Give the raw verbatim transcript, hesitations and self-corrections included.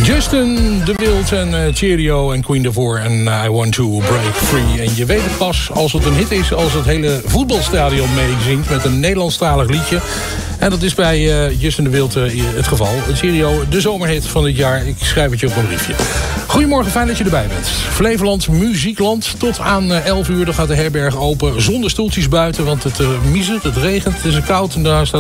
Justin de Wild en uh, Cheerio en Queen daarvoor en uh, I Want To Break Free. En je weet het pas als het een hit is, als het hele voetbalstadion meezingt met een Nederlandstalig liedje. En dat is bij uh, Justin de Wild uh, het geval. Cheerio, de zomerhit van dit jaar. Ik schrijf het je op een briefje. Goedemorgen, fijn dat je erbij bent. Flevoland Muziekland. Tot aan uh, elf uur dan gaat de herberg open zonder stoeltjes buiten. Want het uh, miezert, het regent, het is koud en daar staat